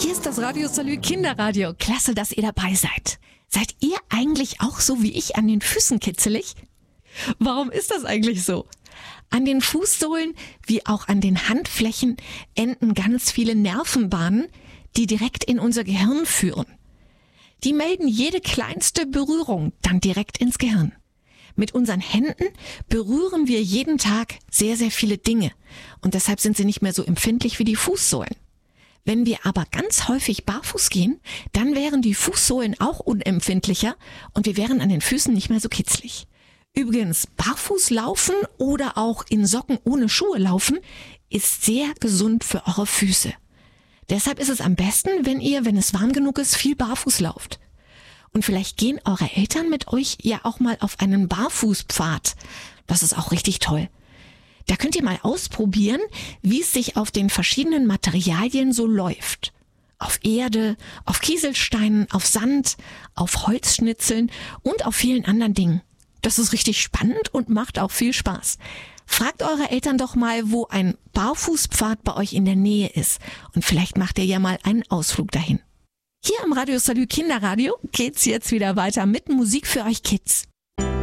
Hier ist das Radio Salü Kinderradio. Klasse, dass ihr dabei seid. Seid ihr eigentlich auch so wie ich an den Füßen kitzelig? Warum ist das eigentlich so? An den Fußsohlen wie auch an den Handflächen enden ganz viele Nervenbahnen, die direkt in unser Gehirn führen. Die melden jede kleinste Berührung dann direkt ins Gehirn. Mit unseren Händen berühren wir jeden Tag sehr, sehr viele Dinge und deshalb sind sie nicht mehr so empfindlich wie die Fußsohlen. Wenn wir aber ganz häufig barfuß gehen, dann wären die Fußsohlen auch unempfindlicher und wir wären an den Füßen nicht mehr so kitzlig. Übrigens, barfuß laufen oder auch in Socken ohne Schuhe laufen ist sehr gesund für eure Füße. Deshalb ist es am besten, wenn ihr, wenn es warm genug ist, viel barfuß lauft. Und vielleicht gehen eure Eltern mit euch ja auch mal auf einen Barfußpfad. Das ist auch richtig toll. Da könnt ihr mal ausprobieren, wie es sich auf den verschiedenen Materialien so läuft. Auf Erde, auf Kieselsteinen, auf Sand, auf Holzschnitzeln und auf vielen anderen Dingen. Das ist richtig spannend und macht auch viel Spaß. Fragt eure Eltern doch mal, wo ein Barfußpfad bei euch in der Nähe ist. Und vielleicht macht ihr ja mal einen Ausflug dahin. Hier im Radio Salü Kinderradio geht's jetzt wieder weiter mit Musik für euch Kids.